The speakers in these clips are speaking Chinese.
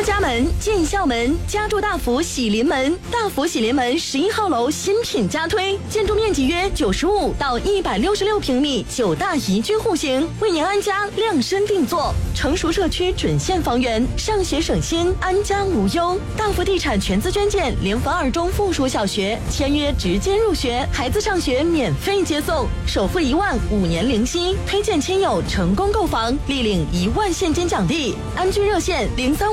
出家门，进校门，家住大福喜临门。大福喜临门11号楼新品加推，建筑面积约95到166平米，9大宜居户型，为您安家量身定做。成熟社区准现房源，上学省心，安家无忧。大福地产全资捐建联合2中附属小学，签约直接入学，孩子上学免费接送，首付1万，5年零息。推荐亲友成功购房，立领1万现金奖励。安居热线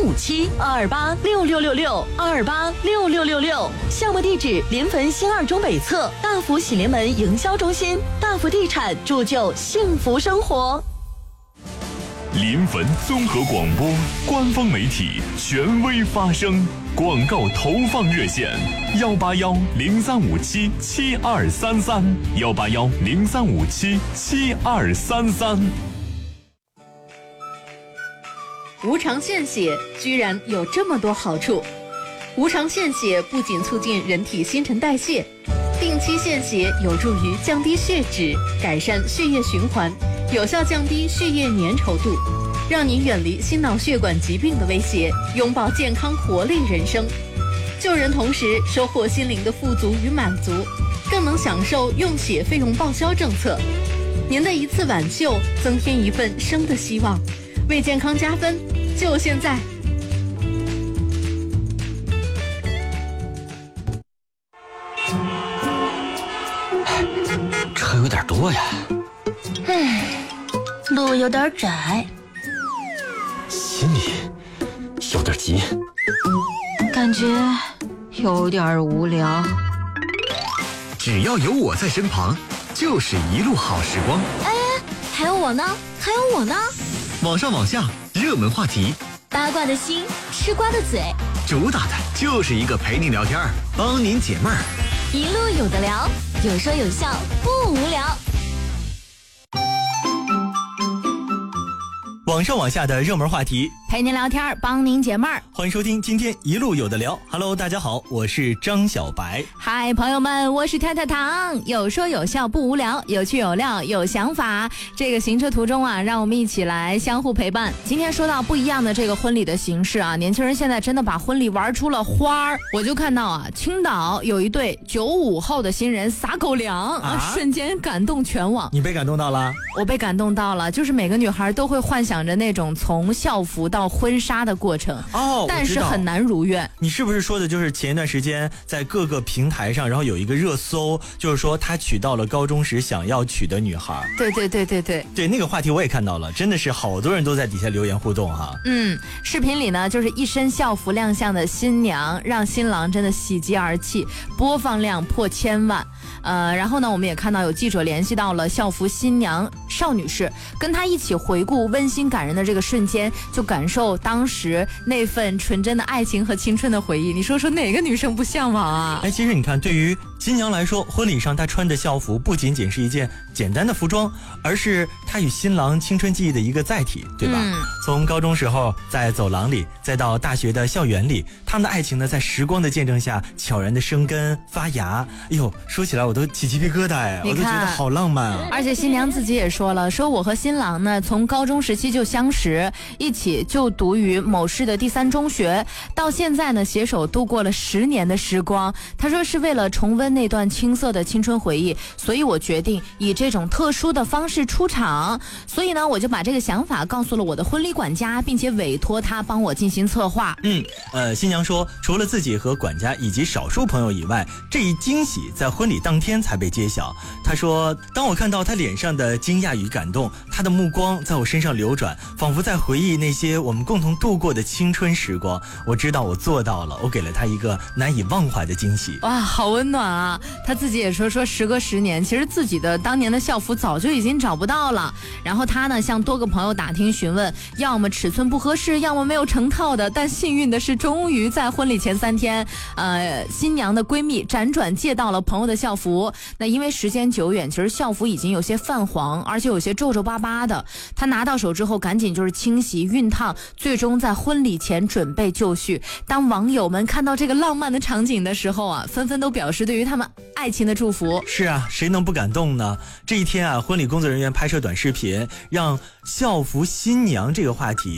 0357-228-6666，228-6666。项目地址临汾新2中北侧大福喜临门营销中心。大福地产铸就幸福生活。 临汾综合广播官方媒体，权威发声。广告投放热线：181-0357-7233，181-0357-7233。 无偿献血居然有这么多好处。无偿献血不仅促进人体新陈代谢，定期献血有助于降低血脂，改善血液循环，有效降低血液粘稠度，让你远离心脑血管疾病的威胁，拥抱健康活力人生。救人同时收获心灵的富足与满足，更能享受用血费用报销政策。您的一次挽救，增添一份生的希望，为健康加分，就现在。 车有点多呀， 路有点窄， 心里有点急， 感觉有点无聊。 只要有我在身旁，就是一路好时光。 哎，还有我呢，还有我呢。 网上网下，热门话题， 八卦的心，吃瓜的嘴， 主打的就是一个陪你聊天，帮您解闷儿。 一路有的聊，有说有笑，不无聊。 网上网下的热门话题， 陪您聊天，帮您解闷儿。 欢迎收听今天一路有的聊。Hello， 大家好，我是张小白。 嗨，朋友们，我是太太糖。有说有笑不无聊，有趣有料有想法。这个行车途中啊，让我们一起来相互陪伴。今天说到不一样的这个婚礼的形式啊，年轻人现在真的把婚礼玩出了花儿。我就看到啊，青岛有一对95后的新人撒狗粮瞬间感动全网。 你被感动到了？ 我被感动到了，就是每个女孩都会幻想着那种从校服到婚纱的过程但是很难如愿。 你是不是说的就是前一段时间在各个平台上，然后有一个热搜，就是说他娶到了高中时想要娶的女孩？ 对， 那个话题我也看到了，真的是好多人都在底下留言互动哈。 视频里呢，就是一身校服亮相的新娘，让新郎真的喜极而泣，播放量破1000万。然后呢，我们也看到有记者联系到了校服新娘邵女士，跟她一起回顾温馨感人的这个瞬间，就感受当时那份纯真的爱情和青春的回忆。你说说哪个女生不向往啊？ 其实你看，对于新娘来说，婚礼上她穿的校服不仅仅是一件简单的服装，而是她与新郎青春记忆的一个载体，对吧？从高中时候在走廊里，再到大学的校园里，他们的爱情呢，在时光的见证下悄然的生根发芽。哎呦，说起来我都起鸡皮疙瘩我都觉得好浪漫啊！ 而且新娘自己也说了，说我和新郎呢，从高中时期就相识，一起就读于某市的第3中学，到现在呢，携手度过了10年的时光。他说是为了重温那段青涩的青春回忆，所以我决定以这种特殊的方式出场。所以呢，我就把这个想法告诉了我的婚礼管家，并且委托他帮我进行策划。 新娘说，除了自己和管家以及少数朋友以外，这一惊喜在婚礼当天才被揭晓。她说，当我看到她脸上的惊讶与感动，她的目光在我身上流转，仿佛在回忆那些我们共同度过的青春时光。我知道我做到了，我给了她一个难以忘怀的惊喜。 哇，好温暖啊！她自己也说时隔10年，其实自己的当年的校服早就已经找不到了。然后她呢，向多个朋友打听询问，要么尺寸不合适，要么没有成套的。但幸运的是，终于在婚礼前3天，新娘的闺蜜辗转借到了朋友的校服。那因为时间久远，其实校服已经有些泛黄，而且有些皱皱巴巴的。她拿到手之后，赶紧就是清洗熨烫，最终在婚礼前准备就绪。当网友们看到这个浪漫的场景的时候啊，纷纷都表示对于他们爱情的祝福。 是啊，谁能不感动呢？这一天啊，婚礼工作人员拍摄短视频，让校服新娘这个话题